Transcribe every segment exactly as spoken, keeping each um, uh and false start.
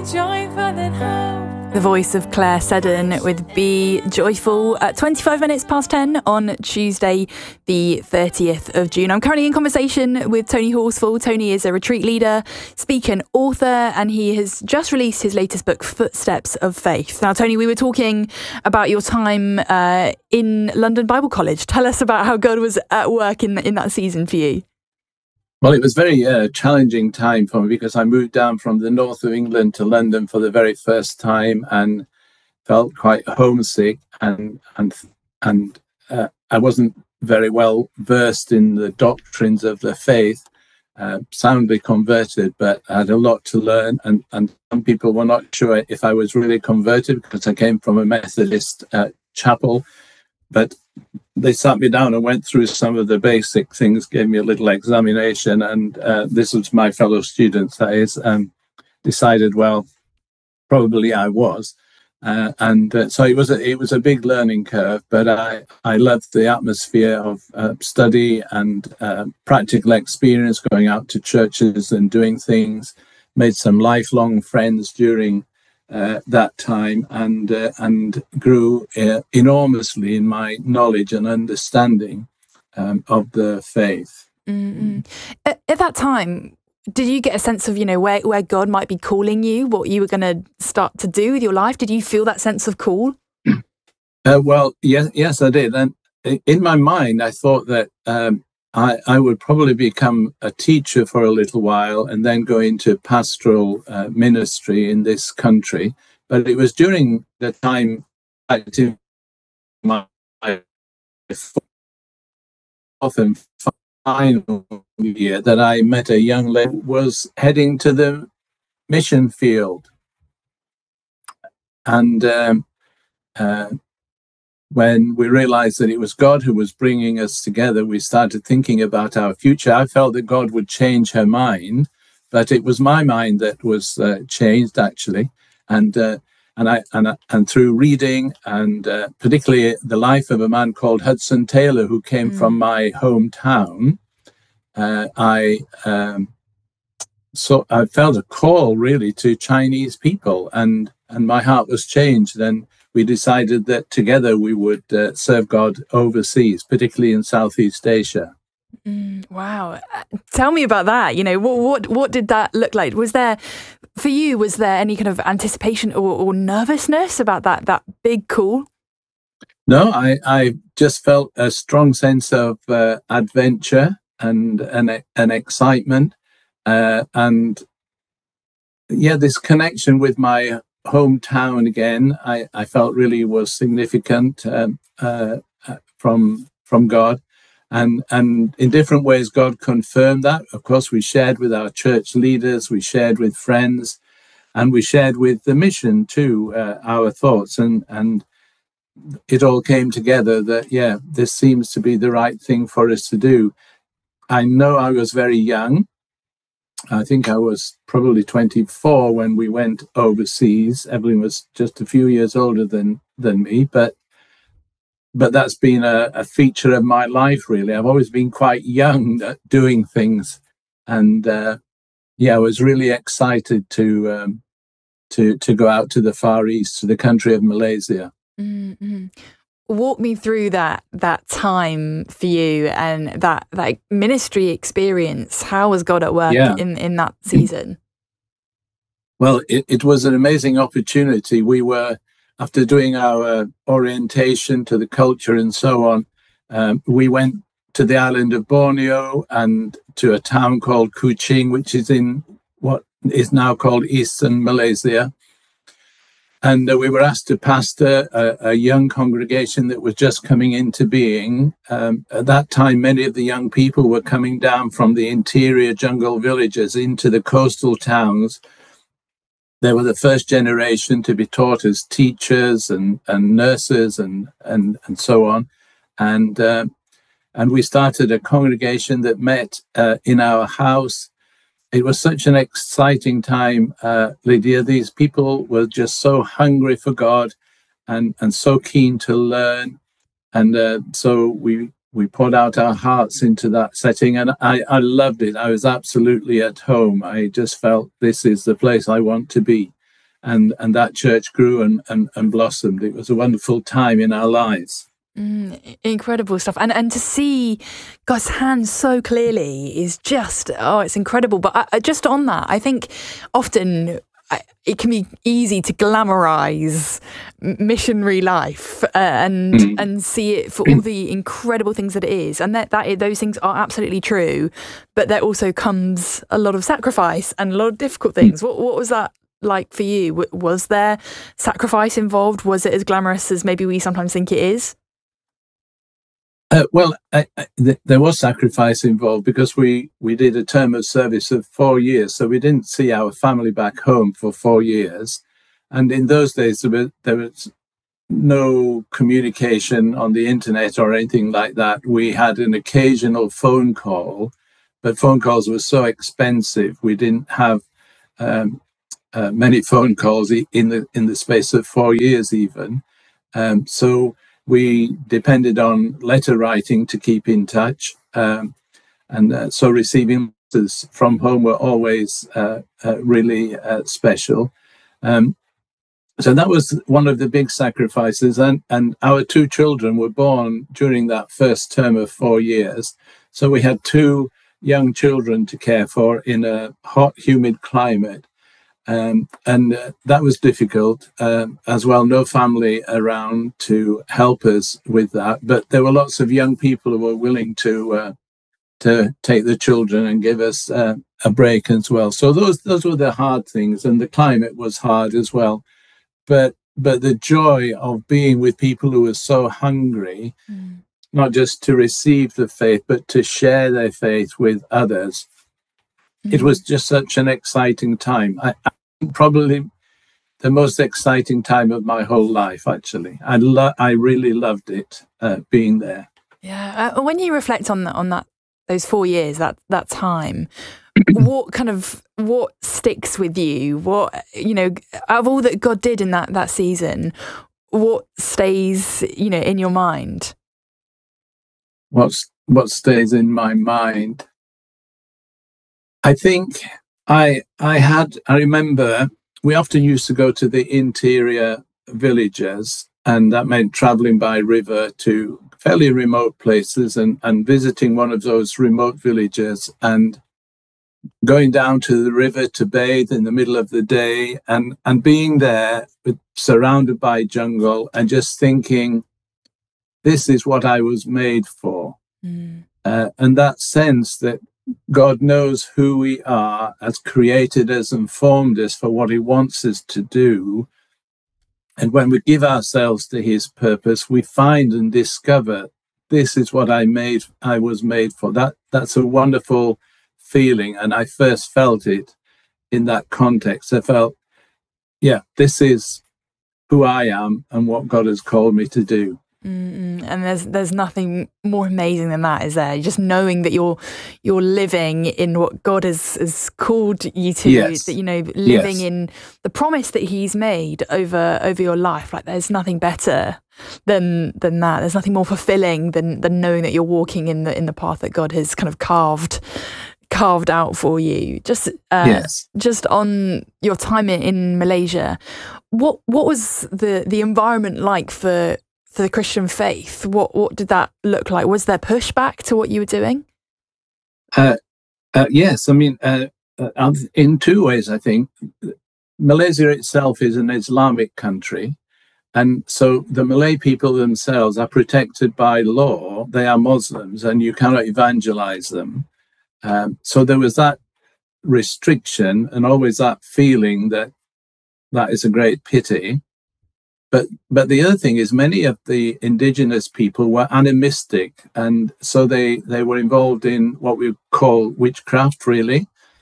joyful in hope. The voice of Claire Seddon with Be Joyful at twenty-five minutes past ten on Tuesday, the thirtieth of June. I'm currently in conversation with Tony Horsfall. Tony is a retreat leader, speaker and author, and he has just released his latest book, Footsteps of Faith. Now, Tony, we were talking about your time uh, in London Bible College. Tell us about how God was at work in, in that season for you. Well, it was a very uh, challenging time for me because I moved down from the north of England to London for the very first time and felt quite homesick, and and and uh, I wasn't very well versed in the doctrines of the faith. Uh, soundly converted, but I had a lot to learn, and and some people were not sure if I was really converted because I came from a Methodist uh, chapel, but they sat me down and went through some of the basic things, gave me a little examination, and uh, this was my fellow students, that is, and decided, well, probably I was. Uh, and uh, so it was a, it was a big learning curve, but I, I loved the atmosphere of uh, study and uh, practical experience, going out to churches and doing things, made some lifelong friends during Uh, that time, and uh, and grew uh, enormously in my knowledge and understanding um, of the faith. Mm-hmm. At, at that time, did you get a sense of, you know, where, where God might be calling you, what you were going to start to do with your life? Did you feel that sense of call? Uh, well, yes, yes, I did. And in my mind, I thought that um, I, I would probably become a teacher for a little while and then go into pastoral uh, ministry in this country. But it was during the time in my fourth and final year that I met a young lady who was heading to the mission field. And um, uh, when we realized that it was God who was bringing us together, we started thinking about our future. I felt that God would change her mind, but it was my mind that was uh, changed, actually. And uh, and I and and through reading, and uh, particularly the life of a man called Hudson Taylor, who came mm. from my hometown, uh, I um, so I felt a call really to Chinese people, and and my heart was changed. And we decided that together we would uh, serve God overseas, particularly in Southeast Asia. Mm, wow. Tell me about that. You know, what, what what did that look like? Was there, for you, was there any kind of anticipation or, or nervousness about that that big call? No, I, I just felt a strong sense of uh, adventure and an, an excitement. Uh, and yeah, this connection with my hometown again, I, I felt really was significant um, uh, from from God, and and in different ways God confirmed that. Of course, we shared with our church leaders, we shared with friends, and we shared with the mission too, uh, our thoughts, and and it all came together that yeah, this seems to be the right thing for us to do. I know I was very young. I think I was probably twenty-four when we went overseas. Evelyn was just a few years older than than me, but but that's been a, a feature of my life, really. I've always been quite young at doing things, and uh, yeah, I was really excited to um, to to go out to the Far East, to the country of Malaysia. Mm-hmm. Walk me through that that time for you and that that ministry experience. How was God at work yeah. in, in that season? Well, it, it was an amazing opportunity. We were, after doing our orientation to the culture and so on, um, we went to the island of Borneo and to a town called Kuching, which is in what is now called Eastern Malaysia. And uh, we were asked to pastor a, a young congregation that was just coming into being. Um, at that time, many of the young people were coming down from the interior jungle villages into the coastal towns. They were the first generation to be taught as teachers and, and nurses and, and, and so on. And, uh, and we started a congregation that met uh, in our house. It was such an exciting time, uh, Lydia. These people were just so hungry for God and, and so keen to learn. And uh, so we we poured out our hearts into that setting. And I, I loved it. I was absolutely at home. I just felt this is the place I want to be. and and that church grew and, and, and blossomed. It was a wonderful time in our lives. Mm, incredible stuff. And and to see God's hand so clearly is just, oh, it's incredible. But I, just on that, I think often I, it can be easy to glamorize missionary life uh, and mm. and see it for all the incredible things that it is. And that, that those things are absolutely true. But there also comes a lot of sacrifice and a lot of difficult things. What what was that like for you? Was there sacrifice involved? Was it as glamorous as maybe we sometimes think it is? Uh, well, I, I, th- there was sacrifice involved because we, we did a term of service of four years. So we didn't see our family back home for four years. And in those days, there was, there was no communication on the internet or anything like that. We had an occasional phone call, but phone calls were so expensive. We didn't have um, uh, many phone calls in the in the space of four years even. Um, so we depended on letter writing to keep in touch. Um, and uh, so receiving letters from home were always uh, uh, really uh, special. Um, so that was one of the big sacrifices. And, and our two children were born during that first term of four years. So we had two young children to care for in a hot, humid climate. Um, and uh, that was difficult um, as well. No family around to help us with that. But there were lots of young people who were willing to uh, to take the children and give us uh, a break as well. So those those were the hard things, and the climate was hard as well. But but the joy of being with people who were so hungry, mm. not just to receive the faith, but to share their faith with others. Mm. It was just such an exciting time. I, Probably the most exciting time of my whole life, actually. I lo- I really loved it, uh, being there. Yeah. Uh, when you reflect on that, on that, those four years, that that time, what kind of what sticks with you? What, you know, out of all that God did in that that season, what stays, you know, in your mind? What's what stays in my mind? I think. I I had I remember we often used to go to the interior villages, and that meant traveling by river to fairly remote places and, and visiting one of those remote villages and going down to the river to bathe in the middle of the day and, and being there with, surrounded by jungle and just thinking, this is what I was made for. Mm. Uh, and that sense that God knows who we are, has created us and formed us for what he wants us to do. And when we give ourselves to his purpose, we find and discover this is what I made, I was made for. That that's a wonderful feeling. And I first felt it in that context. I felt, yeah, this is who I am and what God has called me to do. Mm-mm. And there's there's nothing more amazing than that, is there? Just knowing that you're you're living in what God has, has called you to, yes. that, you know, living yes. in the promise that he's made over over your life. Like, there's nothing better than than that. There's nothing more fulfilling than than knowing that you're walking in the in the path that God has kind of carved carved out for you. Just uh, yes. just on your time in, in Malaysia, what what was the the environment like for for the Christian faith? What what did that look like? Was there pushback to what you were doing? Uh, uh, yes, I mean, uh, uh, in two ways, I think. Malaysia itself is an Islamic country, and so the Malay people themselves are protected by law. They are Muslims, and you cannot evangelize them. Um, so there was that restriction, and always that feeling that that is a great pity. But but the other thing is, many of the indigenous people were animistic, and so they, they were involved in what we call witchcraft, really.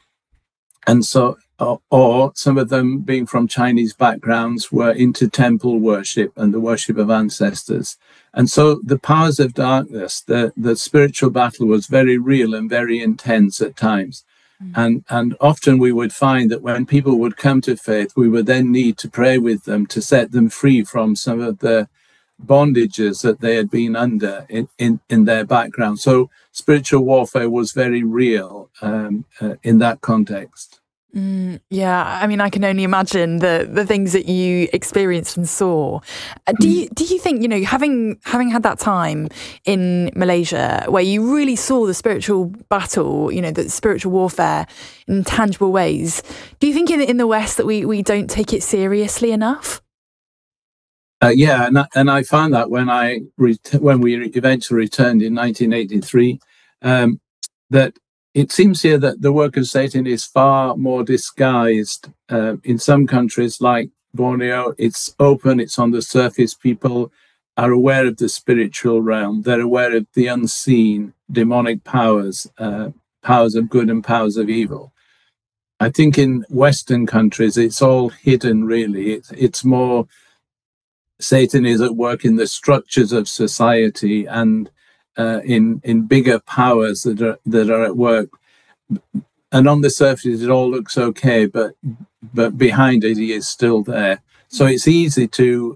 And so, or, or some of them, being from Chinese backgrounds, were into temple worship and the worship of ancestors. And so the powers of darkness, the, the spiritual battle was very real and very intense at times. And and often we would find that when people would come to faith, we would then need to pray with them to set them free from some of the bondages that they had been under in, in, in their background. So spiritual warfare was very real um, uh, in that context. Mm, yeah, I mean, I can only imagine the the things that you experienced and saw. Uh, do you do you think, you know, having having had that time in Malaysia where you really saw the spiritual battle, you know, the spiritual warfare in tangible ways, do you think in in the West that we we don't take it seriously enough? Uh, yeah, and I, and I found that when I ret- when we eventually returned in nineteen eighty-three, um, that it seems here that the work of Satan is far more disguised. Uh, in some countries like Borneo, it's open, it's on the surface. People are aware of the spiritual realm. They're aware of the unseen demonic powers, uh, powers of good and powers of evil. I think in Western countries, it's all hidden, really. It's, it's more Satan is at work in the structures of society and uh, in in bigger powers that are that are at work. And on the surface, it all looks okay, but but behind it, he is still there. So it's easy to